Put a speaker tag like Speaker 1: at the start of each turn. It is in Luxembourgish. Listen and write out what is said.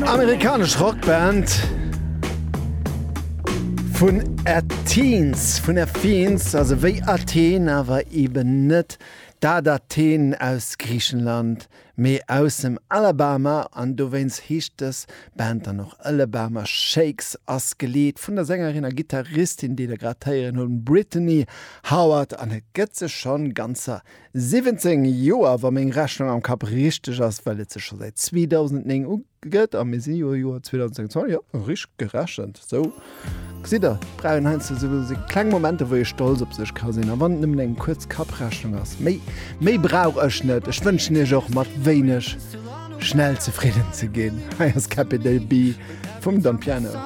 Speaker 1: Amerikasch Rockband vun Athens vun Athens also wéi Athen awer eben net da Athen aus Griechenland méi aus dem Alabama an du wennns hicht es Band dann noch Alabama Shakes ass geleet vun der Sängerin a Gitarristin, die der Gratéieren hun Brittany Howard an gëtze schon ganzer 17 Joer war még Rechnung am Kap richteg ass, weil ze schon seit 2009 gëtt am Joer 2020 ja, rich geraschend so. Sider Braun heinz se kleng Momente, wo ich stolz op sech kasinn, a wann nimm eng kurz Kaprechnung ass. Méi brauch ech net. Ech wënschen ech och mat wéineg schnell zufrieden ze gehen. Heiers Capital B vum Don Piano.